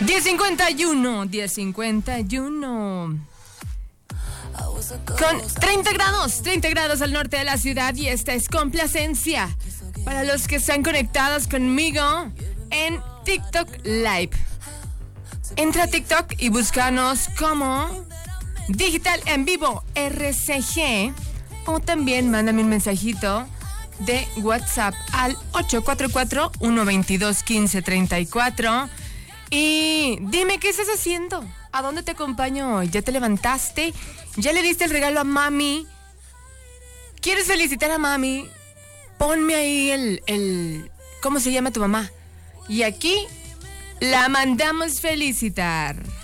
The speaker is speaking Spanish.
10:51. Con 30 grados al norte de la ciudad, y esta es Complacencia para los que están conectados conmigo en TikTok Live. Entra a TikTok y búscanos como Digital en Vivo RCG, o también mándame un mensajito de WhatsApp al 844-122-1534 y dime qué estás haciendo, a dónde te acompaño hoy. ¿Ya te levantaste? ¿Ya le diste el regalo a mami? ¿Quieres felicitar a mami? Ponme ahí el ¿cómo se llama tu mamá? Y aquí la mandamos felicitar.